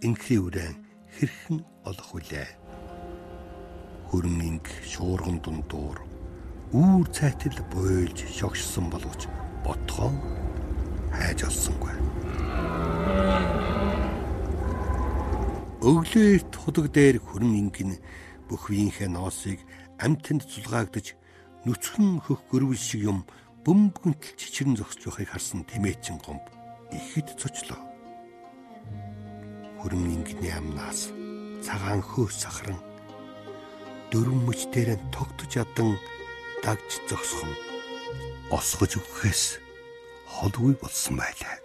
инхри үрэн хэрхэн олох вүлээ? Хөрөн инг шуурган дундуур үүр цайтал буйлж шогшсон боловч ботхоо хайж олсонгүй. Өглөөрт худаг дээр хөрөн инг нь бүх биеийнхээ ноосыг амьтанд зулгаагдаж нүцгэн хөх гөрвөл шиг юм бөмбөгөнтөл чичрэн зогсож байхыг харсан тэмээчин гомб ихэд цочлоо. Хөрөн ингний амнаас цагаан хөөс сахаран дөрвөн мөч дээр нь тогтож ядан дагж зогсхон осгож өгөхөөс холгүй болсон байлаа.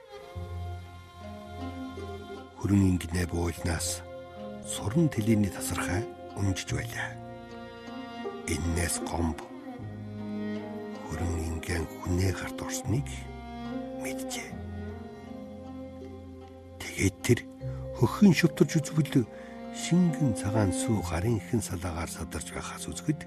Хөрөн ингнээ буйлнаас суран тэлийн тасархай унжиж байлаа. Эннээс гомб хөрөн ингийн хүнээ гарт орсныг мэджээ. Тэгээд тэр хөхөн шүтэрж үзвэл шингэн цагаан сүү гарын хэн салаагаар садарч байхаас үзэхэд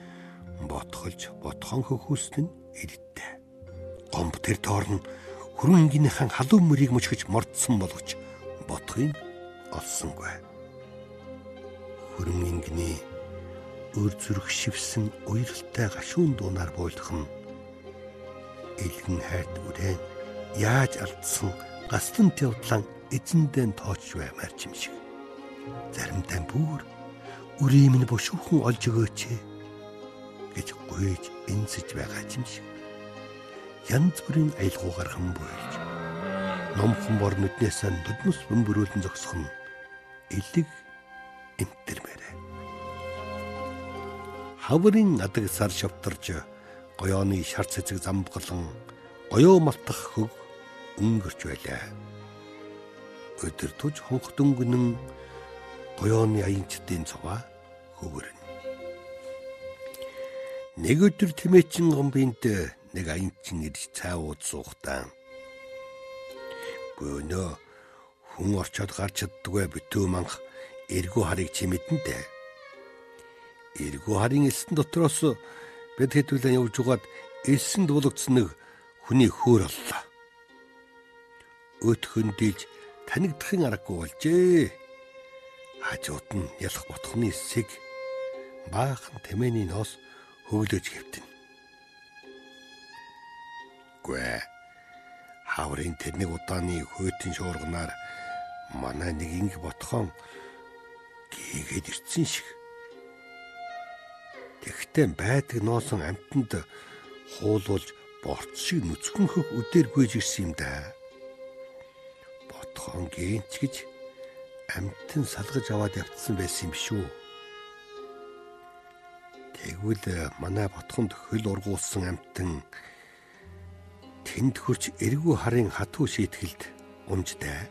ботхон хөхөсн нь ирдэ. Гомб тэр тоорн хөрөн ингийнхэн халуун мөрийг мөчгөж мордсон боловч ботхыг олсонгүй. Хөрөн ингний өр зүрх шивсэн уяралтай гашуун дуунаар буйлах нь элгэн хайрт үрэн яаж алдсан гаслант явдлан эзэндээ тоочж баймаар юм шиг. Заримдаа бүр үрийн минь бушуухан олж өгөөч гэж гуйж энсэж байгаа юм шиг. Янз бүрийн аялгуугаар хэн буйлж номхон бор нүднээс нүдмэс бөмбөрүүлэн зогсох нь элэг эмтэрмээрээ. Хаврын адаг сар шавтарж гоёоны шар цэцэг замбгалан гоёо малтах хөг өнгөрч байлаа. Өдөр туж хонх дөнгөнөн гоёоны аянчдын цуваа хөвөрнө. Нэг өдөр тэмээчин гомбинд нэг аянчин ирж цайвууд суухдаа бөөнөө хүн орчоод гарч чаддгүй битүү манх эргүү харыг чимэдэнтэй. Эргүү харын элсэн дотроос бид хэдүүлэн явж угаад элсэнд булагдсан нэг хүний хөөр оллоо. Өт хөндөлж танигдахын аргагүй болжээ. Хажууд нь ялах ботхны эсийг баахан тэмээний ноос хөглөж хэвтэн. Гүй хаврын тэрнийг удааны хөөтөн шуурганаар манай нэг инг ботхон гийгээд ирсэн шиг. Тэгтээ байдаг ноосон амтанд хуулуулж борц шиг нүцгэн хөх үдээр гүйж ирсэн юм да. Ботхон гинч гэж амтан салгаж аваад явцсан байсан юм шүү. Тэгвэл манай ботхонд хөл ургуулсан амтан тэнд хурч эргүү харын хатуу шийтгэлд унждаа.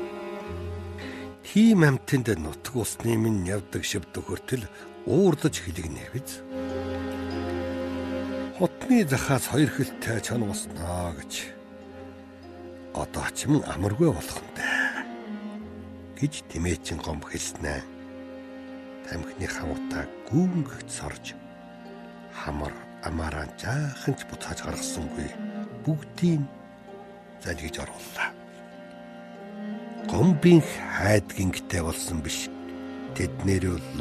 Тийм амтанд нутг усны минь явдаг шивдэг хүртэл уурдаж хилэгнэ биз. Хотны захаас хоёр хөлтэй чон уснаа гэж одоо ч юм амаргүй болох нь даа гэж тэмээчин гомб хэлснэ. Тамхины хавтаа гүнгэгт сорж хамар амаараа жаахан ч буцааж гаргасангүй бүгдийг залгиж орууллаа. Гомбын хайд гингтэй болсон биш. Тэднэр